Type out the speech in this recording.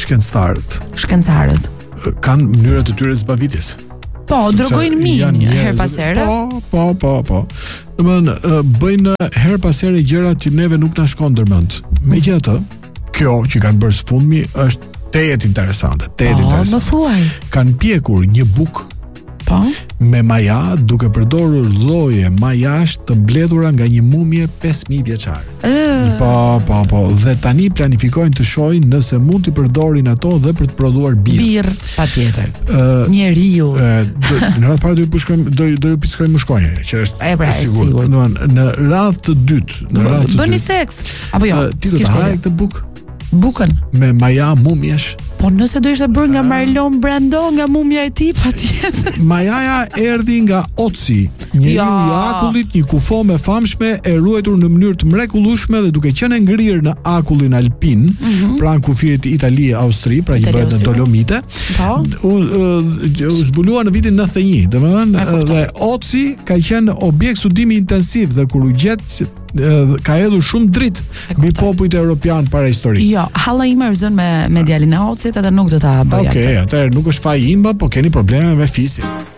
Shkencëtarët kanë mënyrat e tyre zbavitjes. Po, drogojnë minj her pas here. Po. Domethënë bëjnë her pas here gjëra që neve nuk na shkon ndërmend. Megjithatë, kjo që kanë bërë së fundmi është tejet interesante. Më thuaj. Kanë pjekur një buk me maja, duke përdorur lloje majash të mbledhura nga një mumje 5000 vjeçare. Po, dhe tani planifikojnë të shohin nëse mund të përdorin ato dhe për të prodhuar birrë. Patjetër. Njeriu. Në radhë parë do ju pickojmë mushkonje, që është sigurt. Në radhë të dytë, bëni seks apo jo? Ti do të haje këtë bukën me maja mumjesh. Po nëse do ishte bërë nga Marlon Brando, nga mumja e tij, patjetër. Majaja erdhi nga Otsi, njeriu i akullit, një kufo me famshme e ruajtur në mënyrë të mrekullueshme dhe duke qenë ngrirë në akullin alpin, pranë kufirit Itali e Austri, pra që bëhet në Dolomite. U zbulua në vitin 91, domethënë, dhe Otsi ka qenë objekt studimi intensiv dhe kur u gjet ka hedhur shumë dritë mbi popujt evropian para historik. Jo, halla ime është zënë me djalin e Otsit, edhe nuk do ta bëj atë. Okej, atëherë nuk është faji imba, po keni probleme me fisin.